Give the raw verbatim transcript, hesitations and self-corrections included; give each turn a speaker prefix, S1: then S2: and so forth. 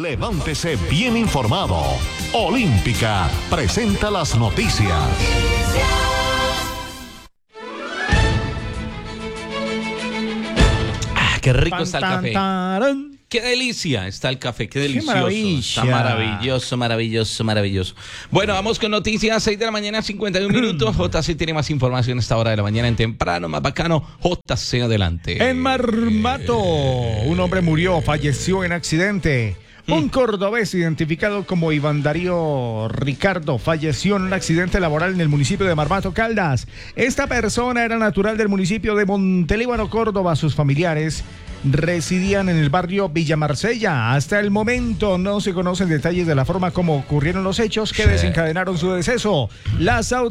S1: Levántese bien informado. Olímpica presenta las noticias.
S2: Ah, qué rico
S3: Tan,
S2: está el
S3: tan,
S2: café.
S3: tarán.
S2: Qué delicia está el café, qué delicioso.
S3: maravilla.
S2: Está maravilloso, maravilloso, maravilloso. Bueno, vamos con noticias, seis de la mañana, cincuenta y un minutos. J C tiene más información a esta hora de la mañana en temprano, más bacano. J C, adelante.
S3: En Marmato, un hombre murió, falleció en accidente. Un cordobés identificado como Iván Darío Ricardo falleció en un accidente laboral en el municipio de Marmato, Caldas. Esta persona era natural del municipio de Montelíbano, Córdoba. Sus familiares residían en el barrio Villa Marsella. Hasta el momento no se conocen detalles de la forma como ocurrieron los hechos que
S2: Sí.
S3: desencadenaron su deceso. Las autoridades